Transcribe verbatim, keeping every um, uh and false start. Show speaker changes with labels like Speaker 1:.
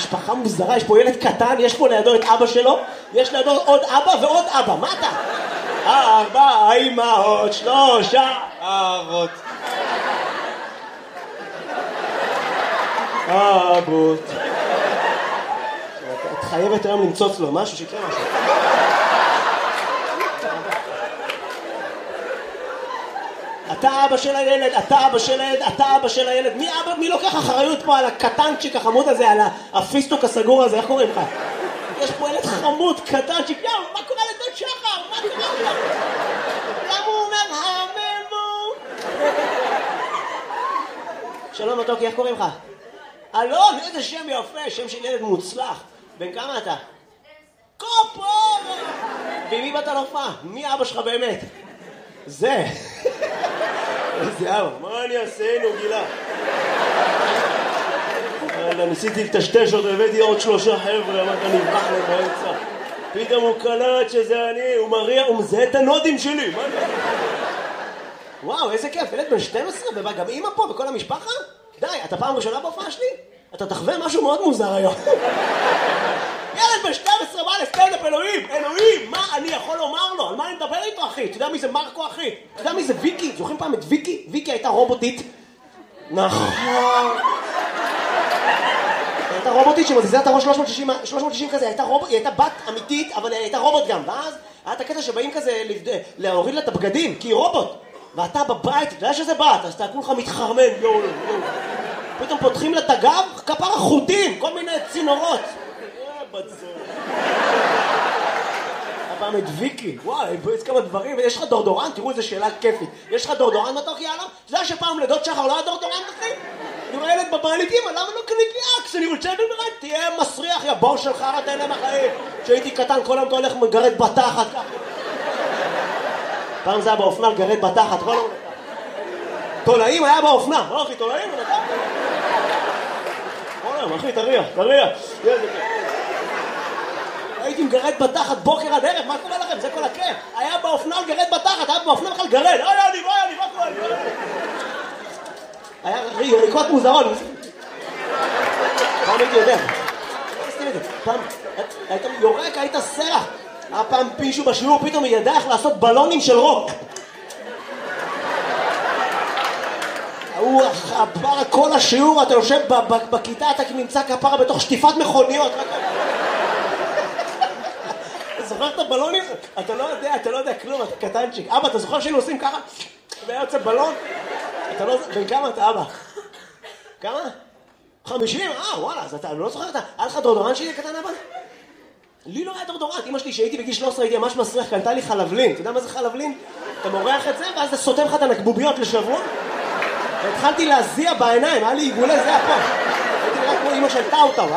Speaker 1: משפחה מוזרה, יש פה ילד קטן, יש פה לידו את אבא שלו, יש לידו עוד אבא ועוד אבא, מה אתה? ארבע אמהות, שלושה אבות. אבות. את חייבת היום למצוץ לו משהו, שיקרה משהו. אתה אבא של הילד, אתה אבא של הילד, אתה אבא של הילד. מי אבא, מי לוקח אחריות פה על הקטנצ'יק החמוד הזה, על הפיסטוק הסגור הזה, איך קוראים לך? יש פה ילד חמוד, קטנצ'יק, יאו, מה קורה לדוד שחר? מה קורה לך? למה הוא אומר, הממו? שלום מתוקי, איך קוראים לך? אלון, איזה שם יפה, שם של ילד מוצלח. בן כמה אתה? קופור! ומי באת להופעה? מי אבא שלך באמת? זה. איזה אבא, מה אני אעשה, נו גילה? ניסיתי לטשטש אותו, הבאתי עוד שלושה חבר'ה, אמרת נברח להם באמצע. פתאום הוא קלט שזה אני, הוא מריע, הוא מזהה את הנודים שלי. וואו, איזה כיף, ילד בן שתים עשרה, ובא גם אמא פה וכל המשפחה? די, אתה פעם ראשונה בהופעה שלי? אתה תחווה משהו מאוד מוזר היום. ילד בן שתים עשרה בא לסטנדאפ, אלוהים, אלוהים, מה אני יכול לומר לו? על מה אני מדבר איתו, אחי? אתה יודע מי זה מרקו, אחי? אתה יודע מי זה ויקי? זוכרים פעם את ויקי? ויקי הייתה רובוטית. נכון. הייתה רובוטית שמזיזה את הראש שלוש מאות שישים כזה, הייתה רובוט, היא הייתה בת אמיתית, אבל היא הייתה רובוט גם. ואז היה את הקטע שבאים כזה להוריד לה את הבגדים, כי היא רובוט. ואתה בבית, אתה יודע שזה בת, אז אתה כולך מתחרמן, יואו, יואו. פתאום פותחים לה את הגב, כפר החוטים, כל מיני צינורות. הפעם את ויקי, וואי, יש כמה דברים, יש לך דורדורן, תראו איזה שאלה כיפית. יש לך דורדורן מתוק יאללה? אתה יודע שפעם לדוד שחר לא היה דורדורן אחי? אני רואה ילד בבית, אמא, למה לא קנית לי אקס? אני רוצה במרד, תהיה מסריח, יא בור שלך, אתה אין להם החיים. כשהייתי קטן, כל היום אתה הולך מגרד בתחת. פעם זה היה באופנה, גרד בתחת, כל היום. תולעים היה באופנה, לא אחי, תולעים? כל היום, אחי, תריח, תריח. הייתי מגרד בתחת בוקר עד ערב, מה קורה לכם? זה כל הכיף. היה באופנה גרד בתחת, היה באופנה בכלל גרד. אוי, אני, אוי, אני, מה קורה? היה יריקות מוזרות. פעם הייתי יודע. פעם, היית יורק, היית סרח. היה פעם פישו בשיעור, פתאום היא ידע איך לעשות בלונים של רוק. הוא הפרה כל השיעור, אתה יושב בכיתה, אתה נמצא כפרה בתוך שטיפת מכוניות. אתה זוכר את הבלונים? אתה לא יודע, אתה לא יודע כלום, אתה קטנצ'יק. אבא, אתה זוכר שהיינו עושים ככה? והיה יוצא בלון? אתה לא... בן כמה אתה, אבא? כמה? חמישים? אה, וואלה, אז אתה לא זוכר, אתה... היה לך דורדורן שלי קטן, אבא? לי לא היה דורדורן. אמא שלי, שהייתי בגיל שלוש עשרה, הייתי ממש מסריח, קנתה לי חלבלין. אתה יודע מה זה חלבלין? אתה מורח את זה, ואז אתה סותם לך את הנקבוביות לשבוע. והתחלתי להזיע בעיניים, היה לי עיגולי זיע פה. הייתי נראה כמו אמא של טאוטאו.